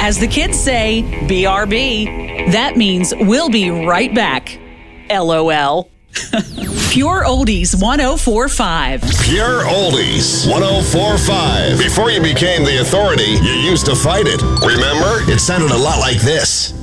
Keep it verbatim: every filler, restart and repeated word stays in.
As the kids say, B R B. That means we'll be right back. L O L. Pure Oldies one oh four point five. Pure Oldies one oh four point five. Before you became the authority, you used to fight it. Remember? It sounded a lot like this.